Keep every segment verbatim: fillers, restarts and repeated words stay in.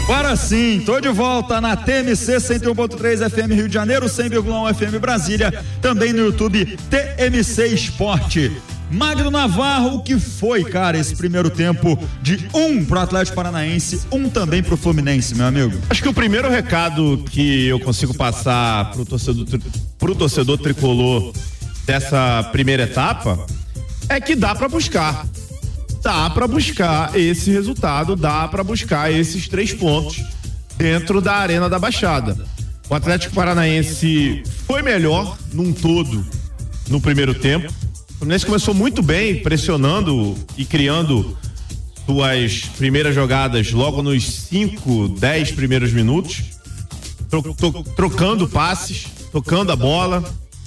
Agora sim, tô de volta na T M C cento e um ponto três F M Rio de Janeiro, cem vírgula um F M Brasília, também no YouTube T M C Esporte. Magno Navarro, o que foi, cara, esse primeiro tempo de um pro Atlético Paranaense, um também pro Fluminense, meu amigo? Acho que o primeiro recado que eu consigo passar pro torcedor, pro torcedor tricolor dessa primeira etapa é que dá pra buscar. Dá pra buscar esse resultado, dá pra buscar esses três pontos dentro da Arena da Baixada. O Atlético Paranaense foi melhor num todo no primeiro tempo. O Fluminense começou muito bem, pressionando e criando suas primeiras jogadas logo nos cinco, dez primeiros minutos, tro- tro- trocando passes, tocando a bola.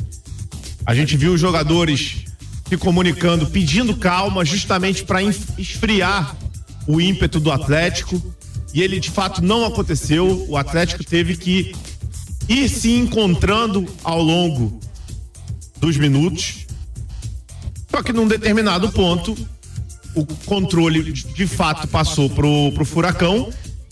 A gente viu os jogadores se comunicando, pedindo calma, justamente para esfriar o ímpeto do Atlético, e ele de fato não aconteceu. O Atlético teve que ir se encontrando ao longo dos minutos. Só que num determinado ponto, o controle de fato passou pro, pro Furacão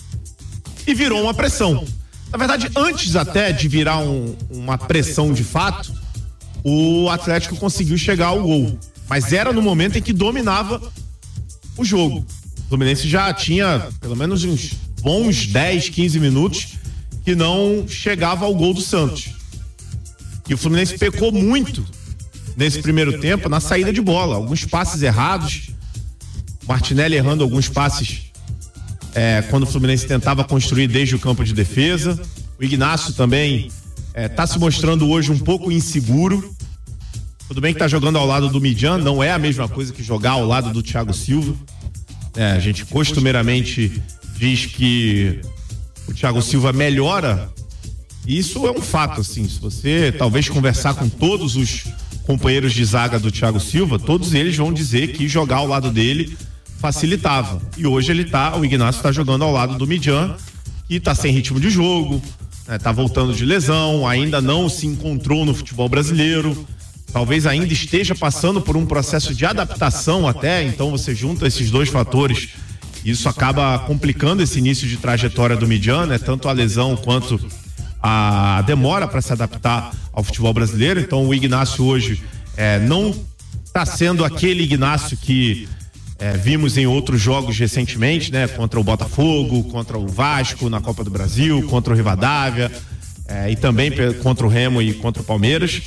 e virou uma pressão. Na verdade, antes até de virar um, uma pressão de fato, o Atlético conseguiu chegar ao gol. Mas era no momento em que dominava o jogo. O Fluminense já tinha pelo menos uns bons dez, quinze minutos que não chegava ao gol do Santos. E o Fluminense pecou muito nesse primeiro tempo na saída de bola, alguns passes errados, Martinelli errando alguns passes é, quando o Fluminense tentava construir desde o campo de defesa. O Ignacio também está é, se mostrando hoje um pouco inseguro. Tudo bem que está jogando ao lado do Midjan, não é a mesma coisa que jogar ao lado do Thiago Silva. É, a gente costumeiramente diz que o Thiago Silva melhora. Isso é um fato, assim. Se você talvez conversar com todos os companheiros de zaga do Thiago Silva, todos eles vão dizer que jogar ao lado dele facilitava. E hoje ele tá, o Ignacio tá jogando ao lado do Midjan, que tá sem ritmo de jogo, né, tá voltando de lesão, ainda não se encontrou no futebol brasileiro, talvez ainda esteja passando por um processo de adaptação até, então você junta esses dois fatores, isso acaba complicando esse início de trajetória do Midjan, né, tanto a lesão quanto a demora para se adaptar ao futebol brasileiro. Então o Ignacio hoje é, não está sendo aquele Ignacio que é, vimos em outros jogos recentemente, né? Contra o Botafogo, contra o Vasco na Copa do Brasil, contra o Rivadavia é, e também contra o Remo e contra o Palmeiras.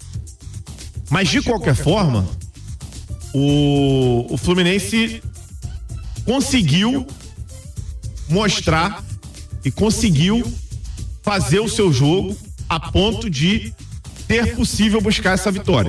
Mas de qualquer forma, o, o Fluminense conseguiu mostrar e conseguiu fazer o seu jogo a ponto de ter possível buscar essa vitória.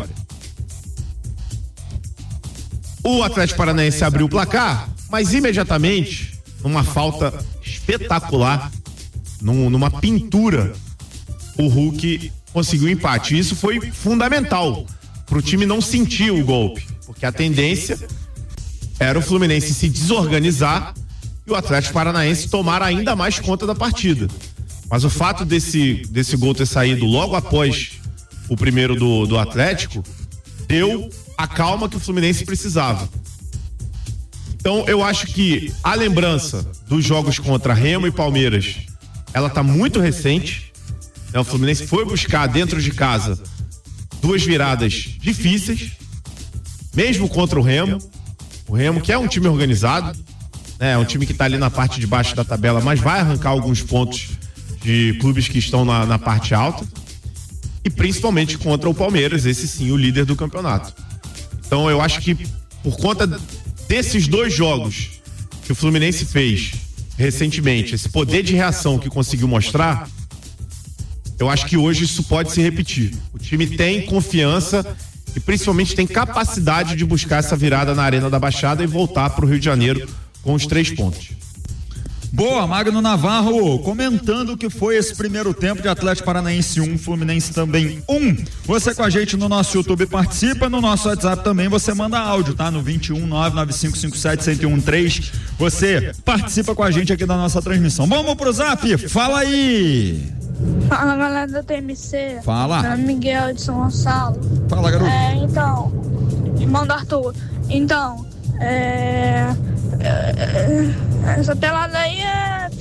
O Atlético Paranaense abriu o placar, mas imediatamente, numa falta espetacular, num, numa pintura, o Hulk conseguiu o empate. Isso foi fundamental para o time não sentir o golpe, porque a tendência era o Fluminense se desorganizar e o Atlético Paranaense tomar ainda mais conta da partida. Mas o fato desse, desse gol ter saído logo após o primeiro do, do Atlético deu a calma que o Fluminense precisava. Então eu acho que a lembrança dos jogos contra Remo e Palmeiras, ela tá muito recente, né? O Fluminense foi buscar dentro de casa duas viradas difíceis, mesmo contra o Remo. O Remo, que é um time organizado, né? É um time que tá ali na parte de baixo da tabela, mas vai arrancar alguns pontos de clubes que estão na, na parte alta, e principalmente contra o Palmeiras, esse sim, o líder do campeonato. Então eu acho que por conta desses dois jogos que o Fluminense fez recentemente, esse poder de reação que conseguiu mostrar, eu acho que hoje isso pode se repetir. O time tem confiança e principalmente tem capacidade de buscar essa virada na Arena da Baixada e voltar para o Rio de Janeiro com os três pontos. Boa, Magno Navarro, comentando o que foi esse primeiro tempo de Atlético Paranaense um, Fluminense também um. Você com a gente no nosso YouTube participa, no nosso WhatsApp também você manda áudio, tá? No vinte e um, nove nove cinco cinco sete, um zero um três, você participa com a gente aqui da nossa transmissão. Vamos pro Zap, fala aí! Fala, galera da T M C. Fala. Meu nome é Miguel de São Gonçalo. Fala, garoto. É, então, irmão do Arthur. Então, é, é, essa pelada aí é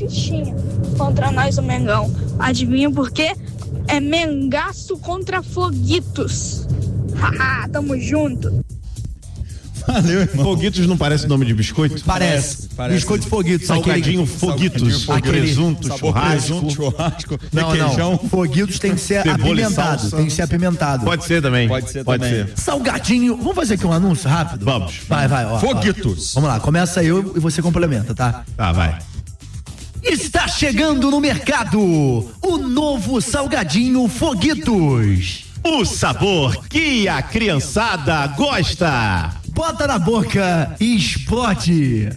fichinha contra nós, o Mengão. Adivinha por quê? É Mengaço contra Foguitos. Haha, tamo junto. Valeu, irmão. Foguitos não parece nome de biscoito? Parece. Parece. Biscoito Foguitos. Salgadinho aquele... Foguitos. Salgadinho, aquele... Presunto, Sabor churrasco. presunto, churrasco, Não, requeijão. não. Foguitos tem que ser Cebola e apimentado. salsa. Tem que ser apimentado. Pode ser também. Pode ser Pode também. ser. Salgadinho. Vamos fazer aqui um anúncio rápido? Vamos. Vai, vai. Ó, Foguitos. ó. Vamos lá. Começa eu e você complementa, tá? Tá, vai. Está chegando no mercado o novo Salgadinho Foguitos. O sabor que a criançada gosta. Bota na boca e explode.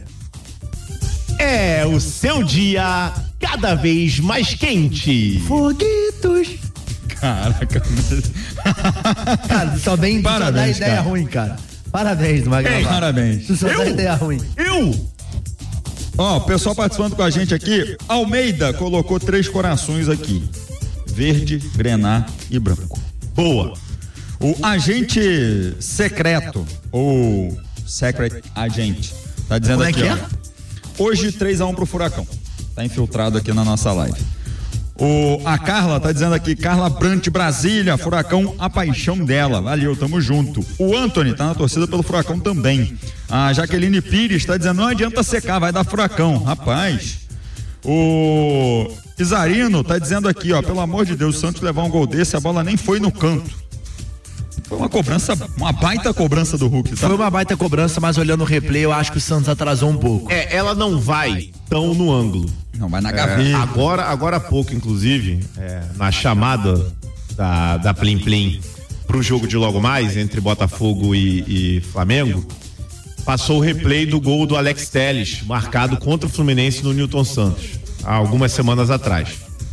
É o seu dia cada vez mais quente. Foguitos. Caraca. Cara, só vem só dá Parabéns, ideia cara. ruim, cara. Parabéns, Magrão. Parabéns. Tu só dá Eu? ideia ruim. Eu? Ó, o pessoal participando com a gente aqui, Almeida colocou três corações aqui: verde, grená e branco. Boa. O agente secreto, ou secret agent, tá dizendo Como é aqui, que ó. é? Hoje três a um pro Furacão. Tá infiltrado aqui na nossa live. O, a Carla tá dizendo aqui, Carla Brant, Brasília, Furacão, a paixão dela. Valeu, tamo junto. O Anthony tá na torcida pelo Furacão também. A Jaqueline Pires tá dizendo, não adianta secar, vai dar Furacão. Rapaz. O Isarino tá dizendo aqui, ó, pelo amor de Deus, o Santos levar um gol desse, a bola nem foi no canto. Foi uma cobrança, uma baita cobrança do Hulk, tá? Foi uma baita cobrança, mas olhando o replay, eu acho que o Santos atrasou um pouco. É, ela não vai tão no ângulo. Não, vai na É, gaveta. agora, agora há pouco, inclusive, é, na chamada da, da Plim Plim pro jogo de logo mais, entre Botafogo e, e Flamengo, passou o replay do gol do Alex Telles, marcado contra o Fluminense no Newton Santos, há algumas semanas atrás.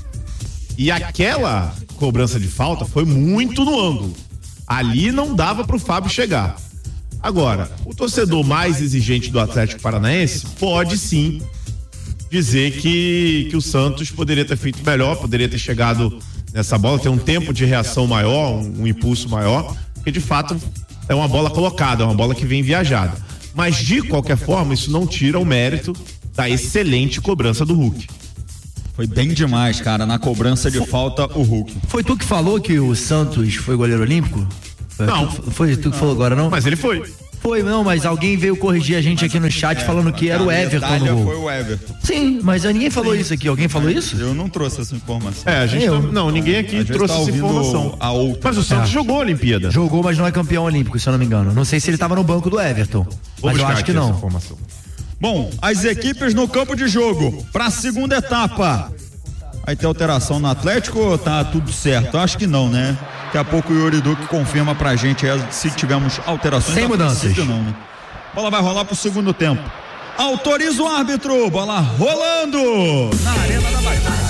E aquela cobrança de falta foi muito no ângulo. Ali não dava pro Fábio chegar. Agora, o torcedor mais exigente do Atlético Paranaense pode sim dizer que, que o Santos poderia ter feito melhor, poderia ter chegado nessa bola, ter um tempo de reação maior, um, um impulso maior, porque de fato é uma bola colocada, é uma bola que vem viajada. Mas de qualquer forma, isso não tira o mérito da excelente cobrança do Hulk. Foi bem demais, cara, na cobrança de falta o Hulk. Foi tu que falou que o Santos foi goleiro olímpico? Foi Não. Tu, foi tu que falou agora, não? Mas ele foi. Foi, não, mas alguém veio corrigir a gente aqui no chat falando que era o Everton no Foi gol. o Everton. Sim, mas ninguém falou isso aqui. Alguém falou isso? Eu não trouxe essa informação. É, a gente Eu. não, não, ninguém aqui A gente trouxe tá essa ouvindo informação. a outra. Mas o Santos É. jogou a Olimpíada. Jogou, mas não é campeão olímpico, se eu não me engano. Não sei se ele tava no banco do Everton. Vou mas eu buscar acho aqui que essa não. informação. Bom, as equipes no campo de jogo para a segunda etapa. Vai ter alteração no Atlético ou tá tudo certo? Acho que não, né? Daqui a pouco o Yuri Duque confirma pra gente se tivemos alterações. Sem A mudanças. princípio não, né? Bola vai rolar pro segundo tempo. Autoriza o árbitro. Bola rolando na Arena da Baixada.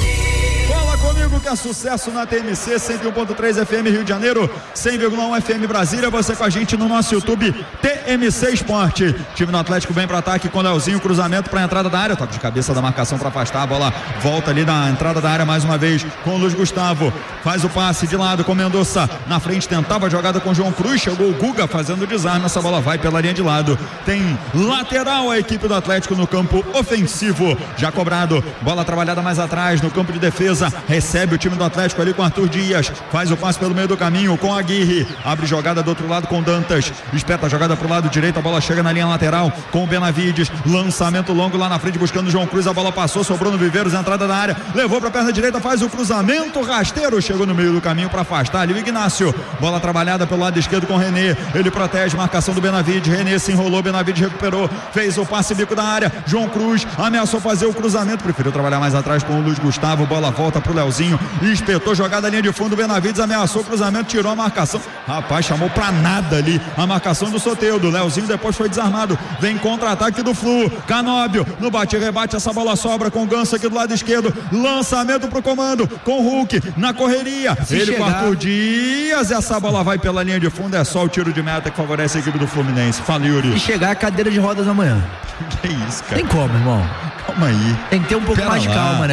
Cola comigo que é sucesso na T M C cento e um ponto três F M Rio de Janeiro, cem vírgula um F M Brasília. Você com a gente no nosso YouTube T M C Esporte. Time do Atlético vem para ataque com o Leozinho, cruzamento para a entrada da área, toque de cabeça da marcação para afastar, a bola volta ali na entrada da área mais uma vez com o Luiz Gustavo, faz o passe de lado com Mendonça na frente, tentava a jogada com o João Cruz, chegou o Guga fazendo o desarme, essa bola vai pela linha de lado, tem lateral a equipe do Atlético no campo ofensivo, já cobrado, bola trabalhada mais atrás no campo de defesa, recebe o time do Atlético ali com Arthur Dias, faz o passe pelo meio do caminho com Aguirre, abre jogada do outro lado com Dantas, espeta a jogada pro lado direito, a bola chega na linha lateral com o Benavides, lançamento longo lá na frente buscando o João Cruz, a bola passou, sobrou no Viveiros, entrada da área, levou pra perna direita, faz o cruzamento, rasteiro, chegou no meio do caminho para afastar ali o Ignácio, bola trabalhada pelo lado esquerdo com o René, ele protege, marcação do Benavides, René se enrolou, Benavides recuperou, fez o passe bico da área, João Cruz ameaçou fazer o cruzamento, preferiu trabalhar mais atrás com o Luiz Gustavo, bola volta pro Leozinho, espetou jogada linha de fundo, Benavides ameaçou o cruzamento, tirou a marcação, rapaz, chamou pra nada ali a marcação do Soteldo, Leozinho depois foi desarmado, vem contra-ataque do Flu, Canóbio, no bate-rebate, essa bola sobra com o Ganso aqui do lado esquerdo, lançamento pro comando, com o Hulk na correria, Se ele com chegar... Arthur Dias, essa bola vai pela linha de fundo, é só o tiro de meta que favorece a equipe do Fluminense, fala Yuri. E chegar a cadeira de rodas amanhã. Que isso, cara, Tem como, irmão. calma aí. Tem que ter um pouco Pera mais de lá. calma, né?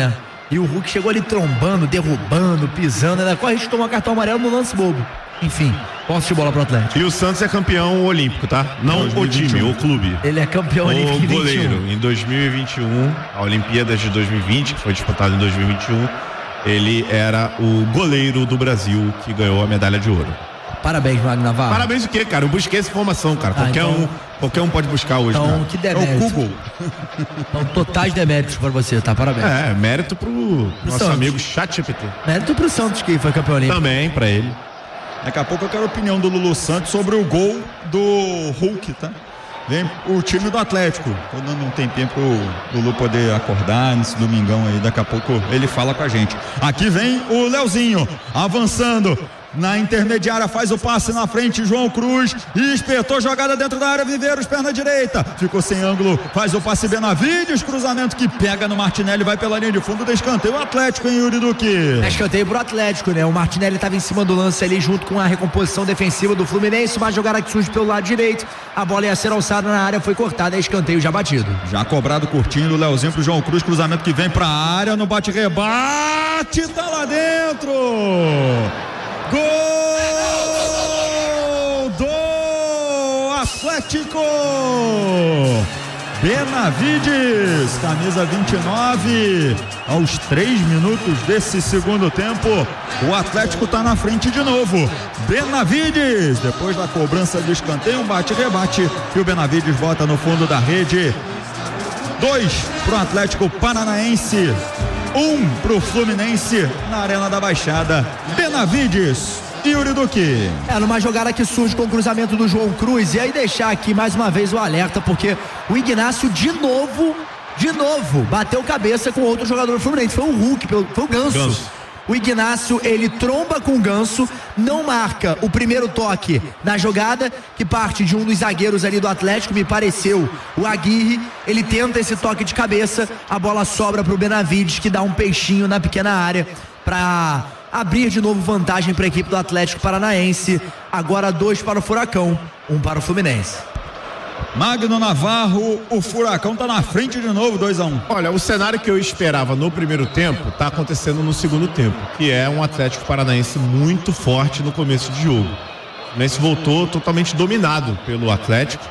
E o Hulk chegou ali trombando, derrubando, pisando, ainda corre de tomar cartão amarelo no lance bobo. Enfim, posse de bola pro Atlético. E o Santos é campeão olímpico, tá? Não o time, o clube. Ele é campeão o olímpico. O goleiro, em dois mil e vinte e um, a Olimpíadas de dois mil e vinte, que foi disputada em dois mil e vinte e um, ele era o goleiro do Brasil que ganhou a medalha de ouro. Parabéns, Magno Navarro. Parabéns o quê, cara? Eu busquei essa informação, cara. Ah, qualquer, então, um, qualquer um pode buscar hoje. Então, cara. que demérito. É o Google. Então, totais deméritos pra você, tá? Parabéns. É, mérito pro, pro nosso Santos. amigo ChatGPT. Mérito pro Santos, que foi campeão olímpico. Também, pra ele. Daqui a pouco eu quero a opinião do Lulu Santos sobre o gol do Hulk, tá? Vem o time do Atlético. Tô dando um tempinho pro Lulu poder acordar nesse domingão aí. Daqui a pouco ele fala com a gente. Aqui vem o Leozinho, avançando. Na intermediária faz o passe na frente, João Cruz, e espetou jogada dentro da área, Viveiros, perna direita, ficou sem ângulo, faz o passe Benavides, cruzamento que pega no Martinelli, vai pela linha de fundo, descanteio o Atlético, hein, Yuri Duque? É escanteio pro Atlético, né? O Martinelli estava em cima do lance ali, junto com a recomposição defensiva do Fluminense, uma jogada que surge pelo lado direito, a bola ia ser alçada na área, foi cortada, é escanteio já batido. Já cobrado curtinho do Leozinho pro João Cruz, cruzamento que vem pra área, no bate-rebate, tá lá dentro! Gol do Atlético! Benavides, camisa vinte e nove, aos três minutos desse segundo tempo, o Atlético tá na frente de novo. Benavides, depois da cobrança de escanteio, um bate-rebate e o Benavides bota no fundo da rede. Dois pro Atlético Paranaense, um pro Fluminense na Arena da Baixada. Benavides e Yuri Duque. É, numa jogada que surge com o cruzamento do João Cruz, e aí deixar aqui mais uma vez o alerta, porque o Ignacio de novo, de novo, bateu cabeça com outro jogador do Fluminense, foi o Hulk, foi o Ganso. Ganso. O Ignacio, ele tromba com o Ganso, não marca o primeiro toque na jogada, que parte de um dos zagueiros ali do Atlético, me pareceu o Aguirre. Ele tenta esse toque de cabeça, a bola sobra pro Benavides, que dá um peixinho na pequena área para abrir de novo vantagem para a equipe do Atlético Paranaense. Agora dois para o Furacão, um para o Fluminense. Magno Navarro, o Furacão tá na frente de novo, dois a um. Olha, o cenário que eu esperava no primeiro tempo tá acontecendo no segundo tempo, que é um Atlético Paranaense muito forte no começo de jogo. O Fluminense voltou totalmente dominado pelo Atlético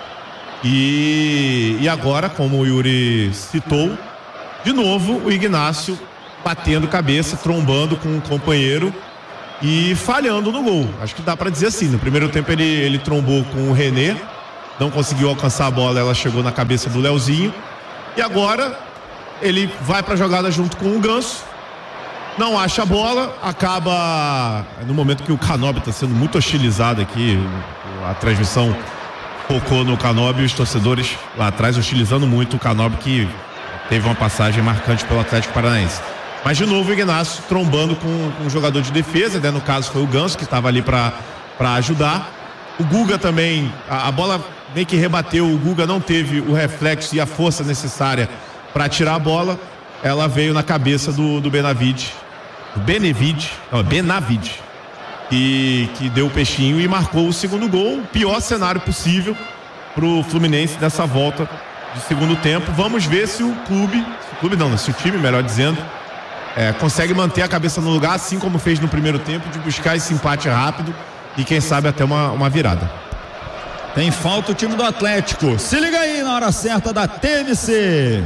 e, e agora, como o Yuri citou, de novo o Ignacio batendo cabeça, trombando com o companheiro e falhando no gol. Acho que dá pra dizer assim, no primeiro tempo ele, ele trombou com o René, não conseguiu alcançar a bola, ela chegou na cabeça do Leozinho, e agora ele vai pra jogada junto com o Ganso, não acha a bola, acaba no momento que o Canóbio está sendo muito hostilizado aqui, a transmissão focou no Canóbio e os torcedores lá atrás hostilizando muito o Canóbio, que teve uma passagem marcante pelo Atlético Paranaense. Mas de novo o Ignacio trombando com, com um jogador de defesa, né? No caso foi o Ganso que estava ali para para ajudar. O Guga também, a, a bola meio que rebateu, o Guga não teve o reflexo e a força necessária para tirar a bola, ela veio na cabeça do, do Benavides, do Benavides, não, Benavides, que, que deu o peixinho e marcou o segundo gol, o pior cenário possível pro Fluminense nessa volta de segundo tempo. Vamos ver se o clube, se o clube não, se o time, melhor dizendo, É, consegue manter a cabeça no lugar, assim como fez no primeiro tempo, de buscar esse empate rápido e quem sabe até uma, uma virada. Tem falta o time do Atlético. Se liga aí na hora certa da T M C.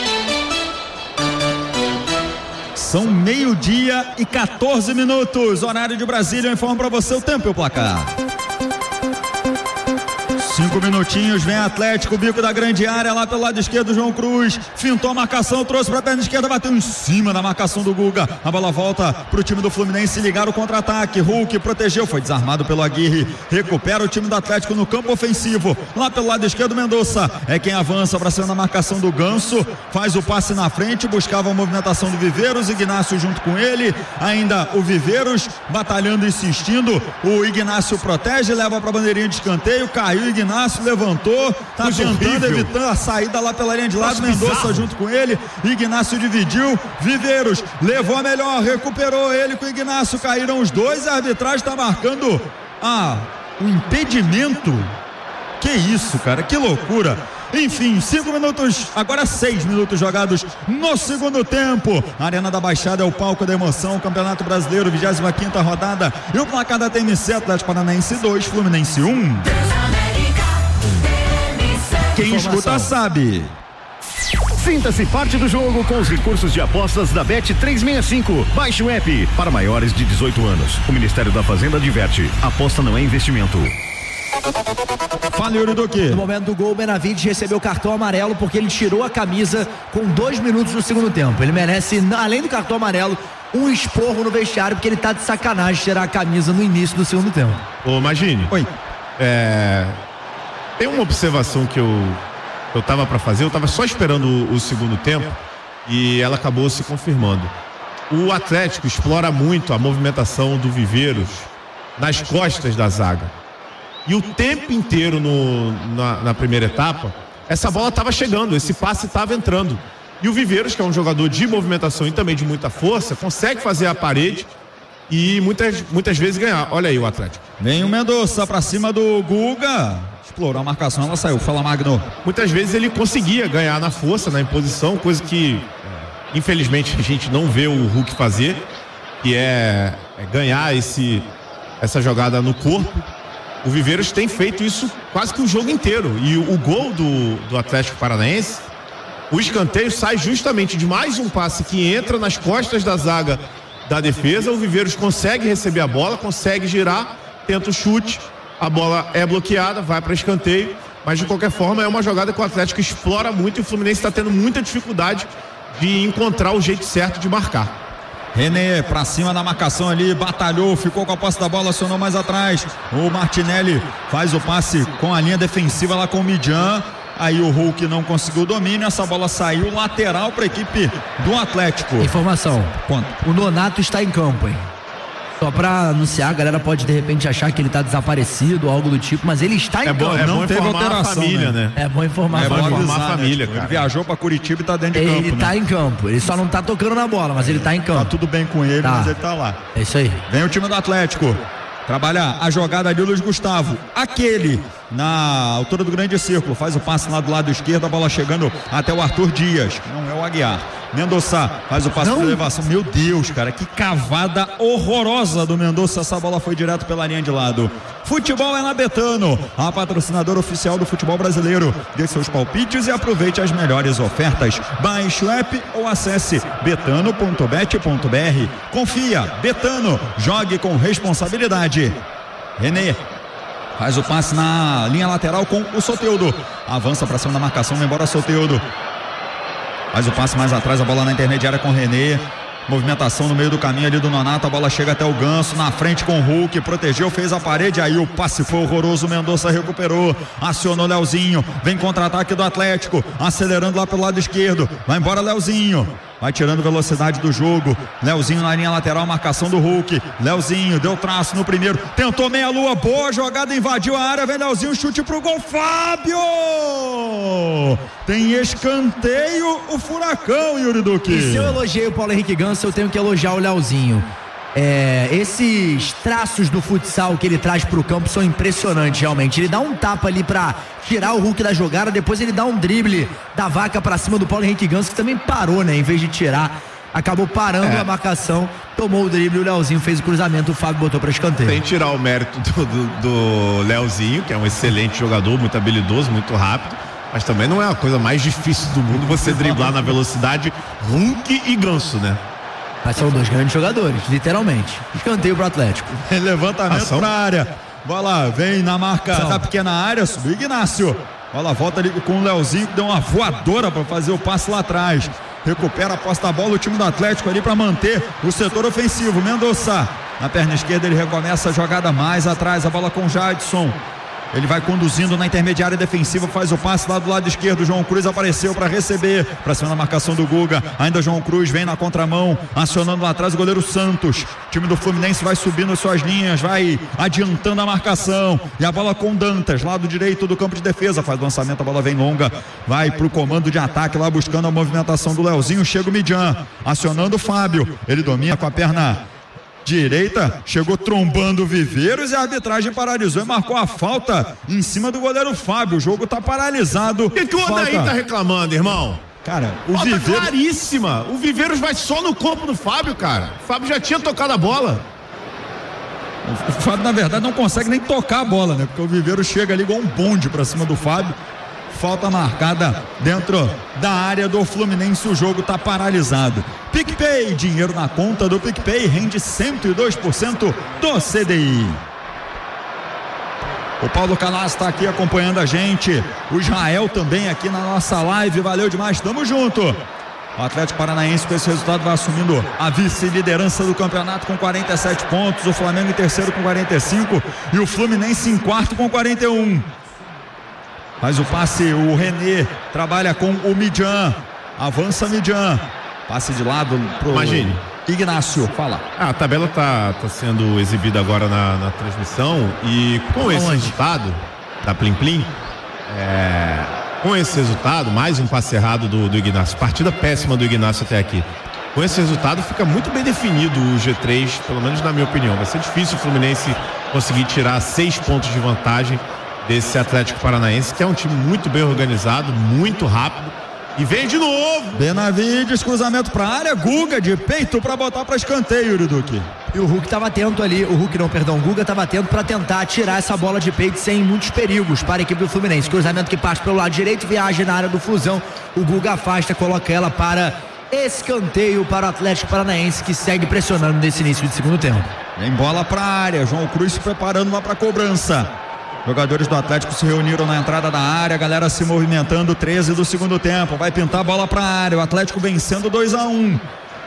São meio-dia e quatorze minutos. Horário de Brasília. Eu informo pra você o tempo e o placar. Cinco minutinhos, vem Atlético, bico da grande área, lá pelo lado esquerdo, João Cruz, fintou a marcação, trouxe pra perna esquerda, bateu em cima da marcação do Guga, a bola volta pro time do Fluminense, ligar o contra-ataque, Hulk protegeu, foi desarmado pelo Aguirre, recupera o time do Atlético no campo ofensivo, lá pelo lado esquerdo, Mendonça, é quem avança pra cima da marcação do Ganso, faz o passe na frente, buscava a movimentação do Viveiros, Ignacio junto com ele, ainda o Viveiros, batalhando e insistindo, o Ignacio protege, leva pra bandeirinha de escanteio, caiu o Ignacio, Ignacio levantou, tá Coisa tentando horrível. evitar a saída lá pela linha de lado, Mendonça junto com ele, Ignacio dividiu, Viveiros levou a melhor, recuperou ele com o Ignacio, caíram os dois, a arbitragem tá marcando ah, um impedimento. Que isso, cara, que loucura. Enfim, cinco minutos, agora seis minutos jogados no segundo tempo. A Arena da Baixada é o palco da emoção, Campeonato Brasileiro, vigésima quinta rodada. E o placar da T M C, Atlético Paranaense dois, Fluminense um. Quem escuta sabe. Sinta-se parte do jogo com os recursos de apostas da Bet trezentos e sessenta e cinco. Baixe o app para maiores de dezoito anos. O Ministério da Fazenda adverte: aposta não é investimento. Fala, Yuri Duque. No momento do gol, o Benavides recebeu o cartão amarelo porque ele tirou a camisa com dois minutos no segundo tempo. Ele merece, além do cartão amarelo, um esporro no vestiário, porque ele tá de sacanagem tirar a camisa no início do segundo tempo. Ô, Magine. Oi. É, tem uma observação que eu eu tava para fazer, eu tava só esperando o, o segundo tempo e ela acabou se confirmando. O Atlético explora muito a movimentação do Viveiros nas costas da zaga. E o tempo inteiro no, na, na primeira etapa, essa bola estava chegando, esse passe estava entrando. E o Viveiros, que é um jogador de movimentação e também de muita força, consegue fazer a parede e muitas, muitas vezes ganhar. Olha aí o Atlético. Vem o Mendonça pra cima do Guga. Explorou a marcação, ela saiu. Fala, Magno. Muitas vezes ele conseguia ganhar na força, na imposição, coisa que infelizmente a gente não vê o Hulk fazer, que é, é ganhar esse, essa jogada no corpo. O Viveiros tem feito isso quase que o jogo inteiro. E o, o gol do, do Atlético Paranaense, o escanteio sai justamente de mais um passe que entra nas costas da zaga da defesa. O Viveiros consegue receber a bola, consegue girar, tenta o chute, a bola é bloqueada, vai para escanteio, mas de qualquer forma é uma jogada que o Atlético explora muito e o Fluminense está tendo muita dificuldade de encontrar o jeito certo de marcar. René pra cima da marcação ali, batalhou, ficou com a posse da bola, acionou mais atrás. O Martinelli faz o passe com a linha defensiva lá com o Midjan. Aí o Hulk não conseguiu o domínio, essa bola saiu lateral para a equipe do Atlético. Informação. Quanto? O Nonato está em campo, hein? Só pra anunciar, a galera pode de repente achar que ele tá desaparecido ou algo do tipo, mas ele está em é campo. Bom, é não bom teve informar alteração, a família, né? né? É bom informar, É bom informar avisar, a família, né? cara. Ele viajou pra Curitiba e tá dentro de ele campo, Ele tá né? em campo, ele só não tá tocando na bola, mas ele tá em campo. Tá tudo bem com ele, Tá. mas ele tá lá. É isso aí. Vem o time do Atlético trabalhar a jogada de Luiz Gustavo, aquele na altura do grande círculo, faz o passe lá do lado esquerdo, a bola chegando até o Arthur Dias, que não é o Aguiar. Mendonça faz o passe de elevação. Meu Deus, cara, que cavada horrorosa do Mendonça. Essa bola foi direto pela linha de lado. Futebol é na Betano, a patrocinadora oficial do futebol brasileiro. Dê seus palpites e aproveite as melhores ofertas. Baixe o app ou acesse betano ponto bet ponto br. Confia, Betano, jogue com responsabilidade. René faz o passe na linha lateral com o Soteldo. Avança para cima da marcação, vai embora Soteldo. Faz o passe mais atrás, a bola na intermediária com o René. Movimentação no meio do caminho ali do Nonato, a bola chega até o Ganso, na frente com o Hulk, protegeu, fez a parede, aí o passe foi horroroso, o Mendonça recuperou, acionou Leozinho, vem contra-ataque do Atlético, acelerando lá pelo lado esquerdo, vai embora Leozinho, vai tirando velocidade do jogo, Leozinho na linha lateral, marcação do Hulk, Leozinho deu traço no primeiro, tentou meia lua, boa jogada, invadiu a área, vem Leozinho, chute pro gol, Fábio! Tem escanteio, o Furacão, Yuri Duque. E se eu elogiei o Paulo Henrique Ganso, eu tenho que elogiar o Leozinho. É, esses traços do futsal que ele traz pro campo são impressionantes, realmente. Ele dá um tapa ali pra tirar o Hulk da jogada, depois ele dá um drible da vaca pra cima do Paulo Henrique Ganso, que também parou, né? Em vez de tirar, acabou parando É. a marcação, tomou o drible, o Leozinho fez o cruzamento, o Fábio botou pra escanteio. Tem que tirar o mérito do, do, do Leozinho, que é um excelente jogador, muito habilidoso, muito rápido, mas também não é a coisa mais difícil do mundo você driblar na velocidade Hulk e Ganso, né? Mas são dois grandes jogadores, literalmente. Escanteio pro Atlético. Levantamento Ação. pra área. Bola vem na marca Ação. da pequena área, subiu Ignácio. Bola volta ali com o Leozinho, que deu uma voadora para fazer o passe lá atrás. Recupera a posse da bola o time do Atlético ali para manter o setor ofensivo. Mendonça na perna esquerda, ele recomeça a jogada mais atrás, a bola com o Jadson. Ele vai conduzindo na intermediária defensiva, faz o passe lá do lado esquerdo. João Cruz apareceu para receber, para cima da marcação do Guga. Ainda João Cruz vem na contramão, acionando lá atrás o goleiro Santos. O time do Fluminense vai subindo suas linhas, vai adiantando a marcação. E a bola com Dantas, lado direito do campo de defesa. Faz o lançamento, a bola vem longa, vai pro comando de ataque lá buscando a movimentação do Leozinho. Chega o Midjan, acionando o Fábio. Ele domina com a perna direita, chegou trombando o Viveiros e a arbitragem paralisou e marcou a falta em cima do goleiro Fábio. O jogo tá paralisado. O que, que o Odaí falta... tá reclamando, irmão? Cara, o falta Viveiros... claríssima. O Viveiros vai só no corpo do Fábio, cara. O Fábio já tinha tocado a bola. O Fábio, na verdade, não consegue nem tocar a bola, né? Porque o Viveiros chega ali igual um bonde pra cima do Fábio. Falta marcada dentro da área do Fluminense, o jogo tá paralisado. PicPay, dinheiro na conta do PicPay, rende cento e dois por cento do C D I. O Paulo Canassi está aqui acompanhando a gente, o Israel também aqui na nossa live, valeu demais, tamo junto. O Atlético Paranaense com esse resultado vai assumindo a vice-liderança do campeonato com quarenta e sete pontos, o Flamengo em terceiro com quarenta e cinco e o Fluminense em quarto com quarenta e um. Faz o passe, o René trabalha com o Midjan, avança Midjan, passe de lado pro Imagine. Ignácio, fala. Ah, a tabela tá, tá sendo exibida agora na, na transmissão e com esse Onde? resultado da Plim Plim, é, com esse resultado, mais um passe errado do, do Ignácio, partida péssima do Ignácio até aqui. Com esse resultado fica muito bem definido o G três, pelo menos na minha opinião. Vai ser difícil o Fluminense conseguir tirar seis pontos de vantagem desse Atlético Paranaense, que é um time muito bem organizado, muito rápido. E vem de novo. Benavides, cruzamento pra área, Guga de peito pra botar pra escanteio, Uriduque. E o Hulk estava atento ali, o Hulk não, perdão, o Guga estava atento para tentar tirar essa bola de peito sem muitos perigos para a equipe do Fluminense. Cruzamento que parte pelo lado direito, viaja na área do Flusão, o Guga afasta, coloca ela para escanteio para o Atlético Paranaense, que segue pressionando nesse início de segundo tempo. Vem bola pra área, João Cruz se preparando lá pra cobrança. Jogadores do Atlético se reuniram na entrada da área, a galera se movimentando, treze do segundo tempo, vai pintar a bola pra área, o Atlético vencendo dois a um.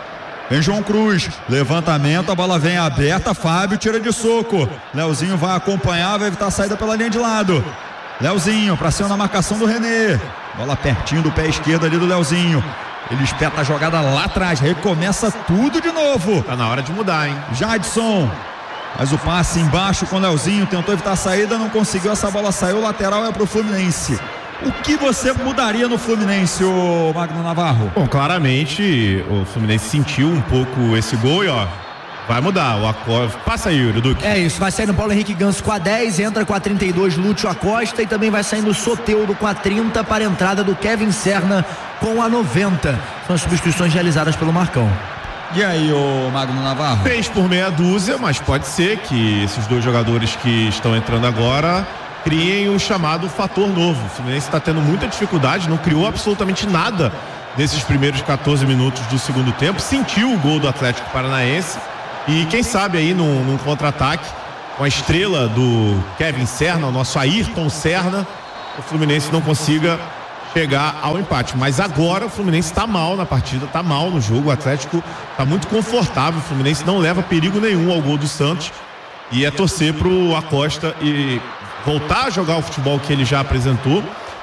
Vem João Cruz, levantamento, a bola vem aberta, Fábio tira de soco, Leozinho vai acompanhar, vai evitar a saída pela linha de lado. Leozinho pra cima na marcação do René, bola pertinho do pé esquerdo ali do Leozinho, ele espeta a jogada lá atrás, recomeça tudo de novo. Tá na hora de mudar, hein? Jadson, mas o passe embaixo com o Leozinho, tentou evitar a saída, não conseguiu, essa bola saiu, lateral é pro Fluminense. O que você mudaria no Fluminense, ô Magno Navarro? Bom, claramente o Fluminense sentiu um pouco esse gol e ó, vai mudar. O Acosta, passa aí, Yuri Duque. É isso, vai saindo Paulo Henrique Ganso com a dez, entra com a trinta e dois Lúcio Acosta e também vai saindo Soteldo com a trinta para a entrada do Kevin Serna com a noventa. São as substituições realizadas pelo Marcão. E aí, ô Magno Navarro? Fez por meia dúzia, mas pode ser que esses dois jogadores que estão entrando agora criem o chamado fator novo. O Fluminense está tendo muita dificuldade, não criou absolutamente nada nesses primeiros quatorze minutos do segundo tempo, sentiu o gol do Atlético Paranaense e quem sabe aí num, num contra-ataque com a estrela do Kevin Serna, o nosso Ayrton Serna, o Fluminense não consiga chegar ao empate, mas agora o Fluminense está mal na partida, está mal no jogo, o Atlético está muito confortável, o Fluminense não leva perigo nenhum ao gol do Santos e é torcer pro Acosta e voltar a jogar o futebol que ele já apresentou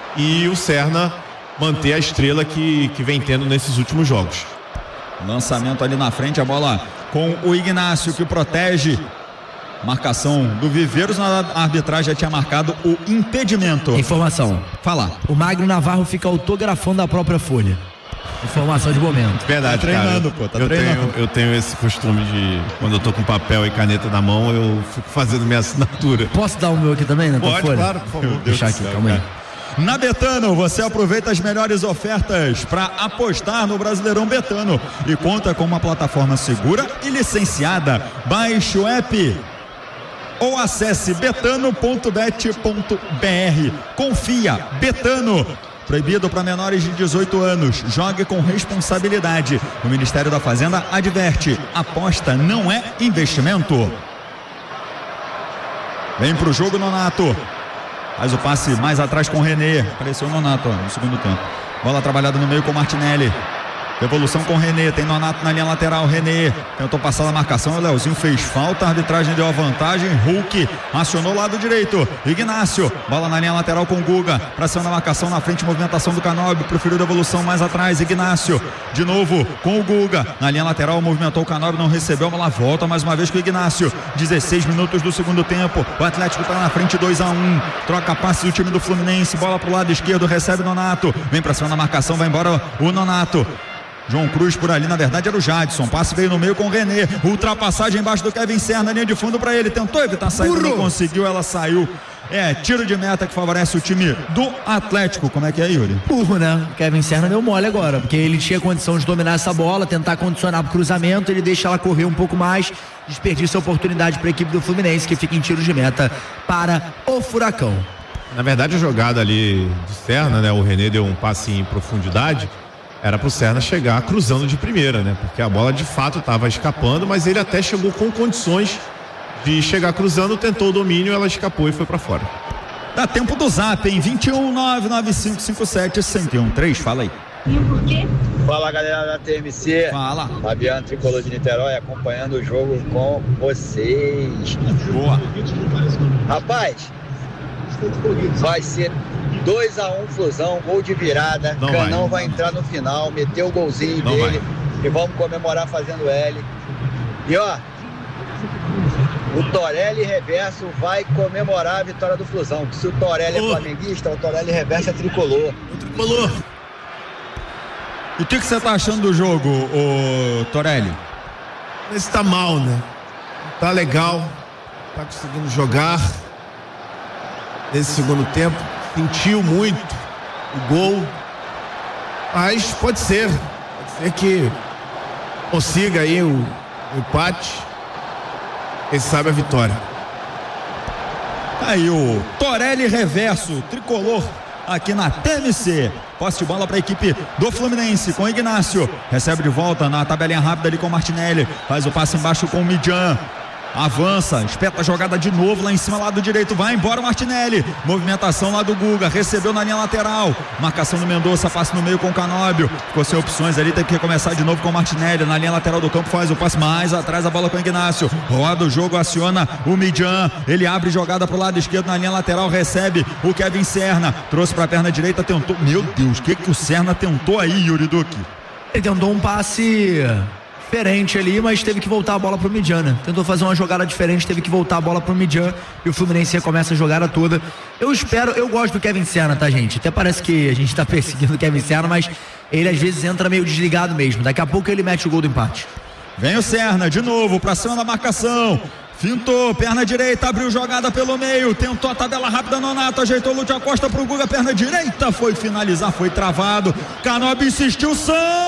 e o Serna manter a estrela que, que vem tendo nesses últimos jogos. Lançamento ali na frente, a bola com o Ignácio que protege. Marcação do Viveiros, na arbitragem já tinha marcado o impedimento. Informação. Fala. O Magno Navarro fica autografando a própria folha. Informação de momento. Verdade, tá treinando, cara. pô, tá eu treinando. Tenho, eu tenho esse costume de, quando eu tô com papel e caneta na mão, eu fico fazendo minha assinatura. Posso dar o meu aqui também na tua Pode, folha? claro, por favor. Vou deixar aqui, céu, calma aí. Na Betano, você aproveita as melhores ofertas para apostar no Brasileirão Betano e conta com uma plataforma segura e licenciada. Baixe o app ou acesse betano ponto bet ponto br. Confia, Betano. Proibido para menores de dezoito anos. Jogue com responsabilidade. O Ministério da Fazenda adverte: aposta não é investimento. Vem pro jogo, Nonato. Faz o passe mais atrás com o René. Apareceu o Nonato ó, no segundo tempo. Bola trabalhada no meio com o Martinelli. Devolução com o René, tem Nonato na linha lateral, René tentou passar na marcação, o Leozinho fez falta, a arbitragem deu a vantagem, Hulk acionou o lado direito, Ignácio, bola na linha lateral com o Guga, pra cima da marcação na frente, movimentação do Canóbio, preferiu devolução mais atrás, Ignácio, de novo com o Guga, na linha lateral movimentou o Canóbio, não recebeu, a bola volta mais uma vez com o Ignácio, dezesseis minutos do segundo tempo, o Atlético tá na frente dois a um, troca passe do time do Fluminense, bola pro lado esquerdo, recebe Nonato, vem pra cima da marcação, vai embora o Nonato. João Cruz por ali, na verdade era o Jadson. Passe veio no meio com o René. Ultrapassagem embaixo do Kevin Serna, linha de fundo para ele. Tentou evitar a saída, não conseguiu, ela saiu. É, tiro de meta que favorece o time do Atlético. Como é que é, Yuri? Burro, né? O Kevin Serna deu mole agora, porque ele tinha condição de dominar essa bola, tentar condicionar pro cruzamento, ele deixa ela correr um pouco mais, desperdiça a oportunidade para a equipe do Fluminense, que fica em tiro de meta para o Furacão. Na verdade, a jogada ali de Serna, né? O René deu um passe em profundidade. Era pro Serna chegar cruzando de primeira, né? Porque a bola de fato estava escapando, mas ele até chegou com condições de chegar cruzando, tentou o domínio, ela escapou e foi para fora. Dá tempo do Zap, hein? vinte e um, nove nove cinco cinco sete, cento e um três, fala aí. Fala, galera da T M C. Fala. Fabiano Tricolor de Niterói, acompanhando o jogo com vocês. Boa. Rapaz, vai ser dois a um Flusão, gol de virada. Não Canão vai. vai entrar no final, meteu o golzinho Não dele. vai. E vamos comemorar fazendo L. E ó, o Torelli Reverso vai comemorar a vitória do Flusão. Se o Torelli Oh. é flamenguista, o Torelli Reverso é tricolor. Tricolor. E o que que você tá achando do jogo, ô Torelli? Esse tá mal, né? Tá legal. Tá conseguindo jogar. Nesse segundo tempo, sentiu muito o gol. Mas pode ser. Pode ser que consiga aí o, o empate. Quem sabe a vitória. Aí o Torelli Reverso, tricolor, aqui na T M C. Posse de bola para a equipe do Fluminense com o Ignácio. Recebe de volta na tabelinha rápida ali com o Martinelli. Faz o passe embaixo com o Midjan. Avança, espeta a jogada de novo lá em cima, lado direito, vai embora o Martinelli, movimentação lá do Guga, recebeu na linha lateral, marcação do Mendonça, passe no meio com o Canóbio, ficou sem opções ali, teve que começar de novo com o Martinelli, na linha lateral do campo, faz o passe mais atrás, a bola com o Ignácio, roda o jogo, aciona o Midjan, ele abre jogada pro lado esquerdo, na linha lateral, recebe o Kevin Serna, trouxe pra perna direita, tentou, meu Deus, o que que o Serna tentou aí, Yuri Duque? Ele tentou um passe diferente ali, mas teve que voltar a bola pro Midjan, né? Tentou fazer uma jogada diferente, teve que voltar a bola pro Midjan e o Fluminense começa a jogada toda. Eu espero, eu gosto do Kevin Serna, tá, gente? Até parece que a gente tá perseguindo o Kevin Serna, mas ele às vezes entra meio desligado mesmo. Daqui a pouco ele mete o gol do empate. Vem o Serna de novo pra cima da marcação. Fintou, perna direita, abriu jogada pelo meio, tentou a tabela rápida, Nonato, ajeitou o Lúcio Acosta pro Guga, perna direita, foi finalizar, foi travado. Canóbio insistiu, São